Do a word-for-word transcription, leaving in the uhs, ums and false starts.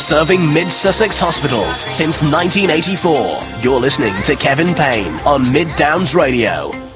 Serving Mid-Sussex hospitals since nineteen eighty-four. You're listening to Kevin Payne on Mid Downs Radio.